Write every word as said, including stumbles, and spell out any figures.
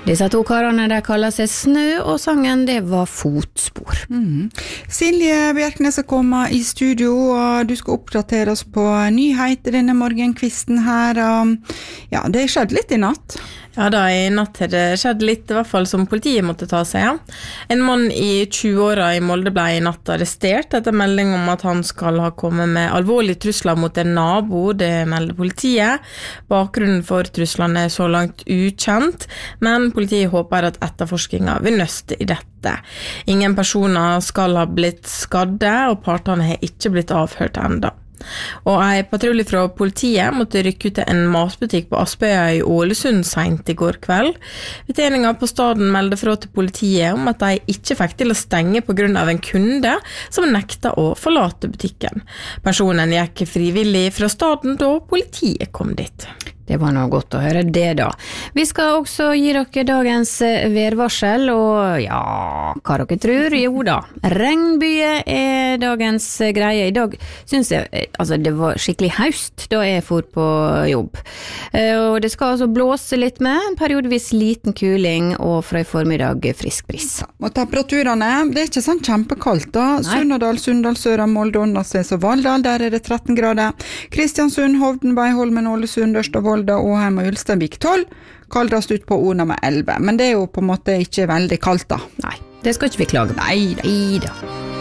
Disse to karene der kaller seg Snø, og sangen det var Fotspor. Mm. Silje Bjerknes er kommet i studio, og du skal oppdatere oss på nyheter denne morgenkvisten her. Ja, det skjedde litt i natt. Ja da, i natt har det skjedd litt, i hvert fall som politiet måtte ta seg av. En mann i tjue-åra i Molde ble i natt arrestert etter melding om at han skal ha kommet med alvorlige trusler mot en nabo, det melder politiet. Bakgrunnen for truslene er så langt ukjent, men politiet håper at etterforskningen vil nøste i dette. Ingen personer skal ha blitt skadde, og partene har ikke blitt avhørt enda. Og en patrulje fra politiet måtte rykke ut til en matbutikk på Aspøya i Ålesund sent i går kveld. Betjeningen på staden meldte fra til politiet om at de ikke fikk til å stenge på grunn av en kunde som nekta å forlate butikken. Personen gikk frivillig fra staden da politiet kom dit. Det var noe godt å høre det da. Vi skal også gi dere dagens værvarsel, og ja, hva dere tror? Jo da, regnbye er dagens greie. I dag synes jeg, altså det var skikkelig høst da jeg for på jobb. Og det skal altså blåse litt med, periodvis liten kuling, og fra i formiddag frisk bris. Og temperaturene, det er ikke sånn kjempekaldt da. Sunnadal, Sunndalsøra, Molde, Åndalsnes og Valldal, der er det tretten grader. Kristiansund, Hovden, Beiholmen, Ålesund, Ørsta, Volda, Åheim og Ulsteinvik tolv, kaldest ut på Ona med elleve, men det er jo på en måte ikke veldig kaldt da. Nei, det skal ikke vi klage på. Nei, Nei da.